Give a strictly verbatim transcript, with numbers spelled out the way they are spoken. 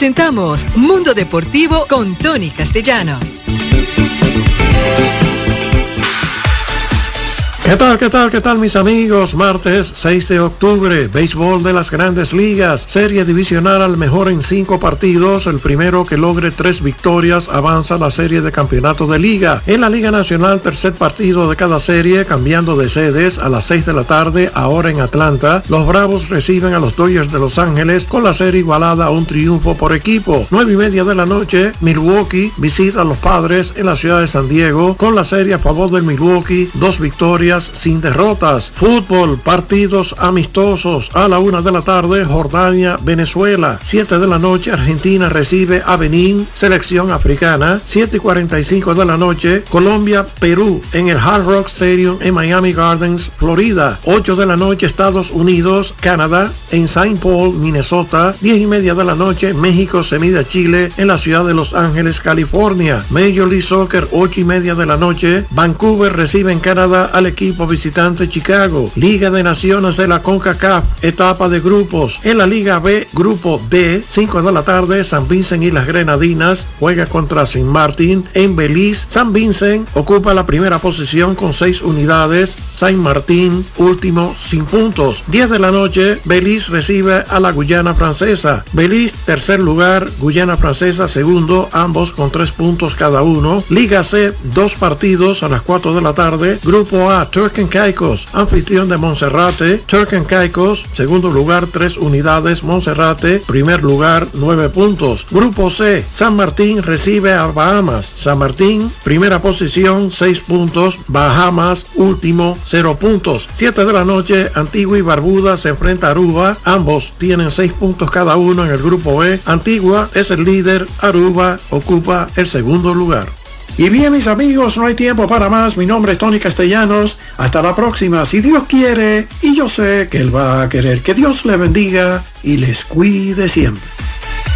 Presentamos Mundo Deportivo con Tony Castellanos. ¿Qué tal, qué tal, qué tal, mis amigos? Martes seis de octubre, béisbol de las Grandes Ligas, serie divisional al mejor en cinco partidos. El primero que logre tres victorias avanza a la serie de campeonato de liga. En la Liga Nacional, tercer partido de cada serie, cambiando de sedes a las seis de la tarde, ahora en Atlanta. Los Bravos reciben a los Dodgers de Los Ángeles con la serie igualada a un triunfo por equipo. Nueve y media de la noche, Milwaukee visita a los Padres en la ciudad de San Diego con la serie a favor del Milwaukee, dos victorias sin derrotas. Fútbol, partidos amistosos. A la una de la tarde, Jordania, Venezuela. Siete de la noche, Argentina recibe a Benín, selección africana. Siete y cuarenta y cinco de la noche, Colombia, Perú, en el Hard Rock Stadium en Miami Gardens, Florida. Ocho de la noche, Estados Unidos, Canadá, en Saint Paul, Minnesota. Diez y media de la noche, México se mide a Chile en la ciudad de Los Ángeles, California. Major League Soccer, ocho y media de la noche, Vancouver recibe en Canadá al equipo visitante Chicago. Liga de Naciones de la CONCACAF, etapa de grupos. En la Liga B, grupo D, cinco de la tarde, San Vincent y las Grenadinas juega contra Saint Martin en Belice. San Vincent ocupa la primera posición con seis unidades. Saint Martin, último, sin puntos. diez de la noche, Belice recibe a la Guyana Francesa. Belice, tercer lugar, Guyana Francesa, segundo, ambos con tres puntos cada uno. Liga C, dos partidos a las cuatro de la tarde. Grupo A, Turk and Caicos, anfitrión de Monserrate. Turk and Caicos, segundo lugar, tres unidades. Monserrate, primer lugar, nueve puntos. Grupo C, San Martín recibe a Bahamas. San Martín, primera posición, seis puntos. Bahamas, último, cero puntos. siete de la noche, Antigua y Barbuda se enfrenta a Aruba. Ambos tienen seis puntos cada uno en el grupo B. Antigua es el líder. Aruba ocupa el segundo lugar. Y bien, mis amigos, no hay tiempo para más. Mi nombre es Tony Castellanos. Hasta la próxima, si Dios quiere, y yo sé que Él va a querer. Que Dios le bendiga y les cuide siempre.